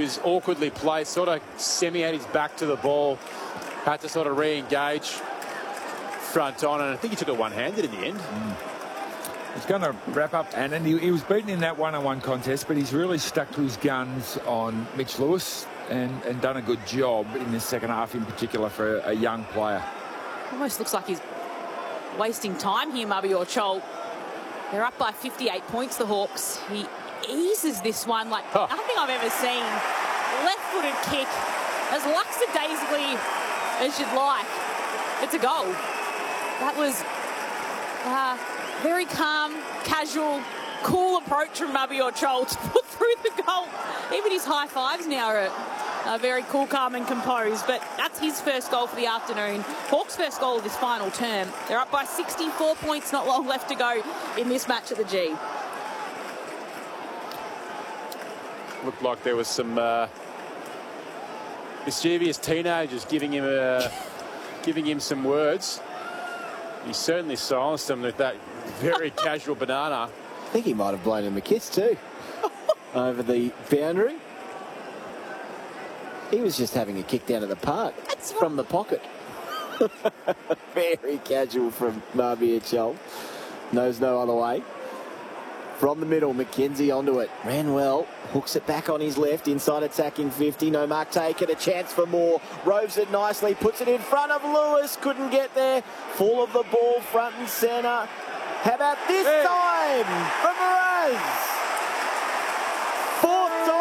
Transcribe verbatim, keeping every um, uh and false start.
was awkwardly placed, sort of semi had his back to the ball, had to sort of re-engage front on, and I think he took it one-handed in the end. Mm. He's going to wrap up, and, and he, he was beaten in that one-on-one contest, but he's really stuck to his guns on Mitch Lewis and, and done a good job in the second half in particular for a, a young player. Almost looks like he's wasting time here, Mabior Chol. They're up by fifty-eight points, the Hawks. He eases this one like oh. nothing I've ever seen. Left-footed kick, as lackadaisically as you'd like. It's a goal. That was uh, very calm, casual, cool approach from Mabior Chol to put through the goal. Even his high fives now are uh, very cool, calm and composed. But that's his first goal for the afternoon. Hawks' first goal of this final term. They're up by sixty-four points, not long left to go in this match at the G. Looked like there was some uh, mischievous teenagers giving him a, giving him some words. He certainly silenced them with that very casual banana. I think he might have blown him a kiss too over the boundary. He was just having a kick down to the park That's from right. the pocket. Very casual from Mabior Chol. Knows no other way. From the middle, McKenzie onto it. Ran well. Hooks it back on his left. Inside attacking fifty. No mark taken. A chance for more. Roves it nicely. Puts it in front of Lewis. Couldn't get there. Full of the ball. Front and centre. How about this hey. time for Mraz? Fourth time.